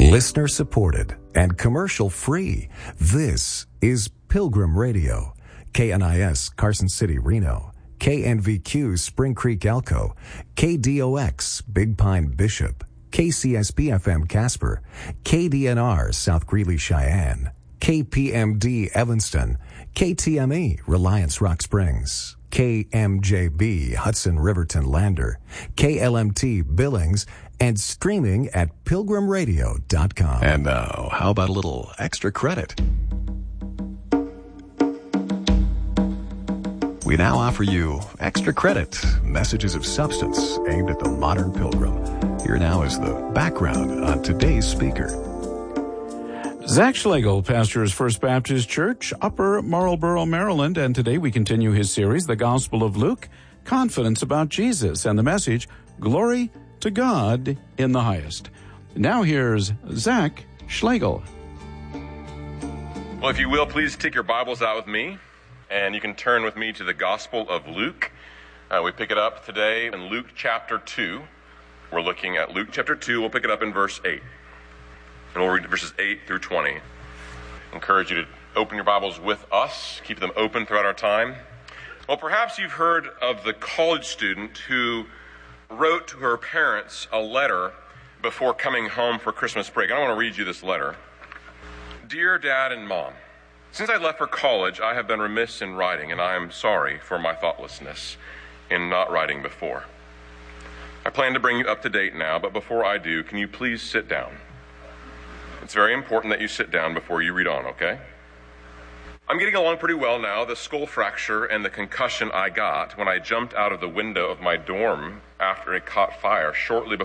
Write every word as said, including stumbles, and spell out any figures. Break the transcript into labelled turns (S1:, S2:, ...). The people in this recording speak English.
S1: Listener supported and commercial free. This is Pilgrim Radio. K N I S Carson City, Reno. K N V Q Spring Creek, Elko. K D O X Big Pine, Bishop. K C S B F M Casper. K D N R South Greeley, Cheyenne. K P M D Evanston. K T M E Reliance Rock Springs. K M J B Hudson Riverton Lander. K L M T Billings. And streaming at pilgrim radio dot com.
S2: And now, how about a little extra credit? We now offer you extra credit, messages of substance aimed at the modern pilgrim. Here now is the background on today's speaker.
S3: Zach Schlegel pastors First Baptist Church, Upper Marlboro, Maryland, and today we continue his series, The Gospel of Luke, Confidence About Jesus, and the message, Glory to God in the highest. Now here's Zach Schlegel.
S4: Well, if you will, please take your Bibles out with me, and you can turn with me to the Gospel of Luke. Uh, we pick it up today in Luke chapter two. We're looking at Luke chapter two. We'll pick it up in verse eight. And we'll read verses eight through twenty. I encourage you to open your Bibles with us. Keep them open throughout our time. Well, perhaps you've heard of the college student who wrote to her parents a letter before coming home for Christmas break. I want to read you this letter. Dear Dad and Mom, since I left for college, I have been remiss in writing, and I am sorry for my thoughtlessness in not writing before. I plan to bring you up to date now, but before I do, can you please sit down? It's very important that you sit down before you read on, okay? I'm getting along pretty well now. The skull fracture and the concussion I got when I jumped out of the window of my dorm after it caught fire shortly before